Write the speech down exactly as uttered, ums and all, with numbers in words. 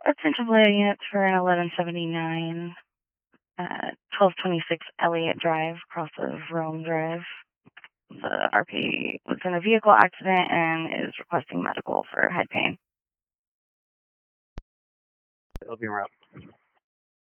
Attention Blade units for an eleven seventy-nine, uh, twelve twenty-six Elliott Drive, across of Rome Drive. The R P was in a vehicle accident and is requesting medical for head pain. It'll be route.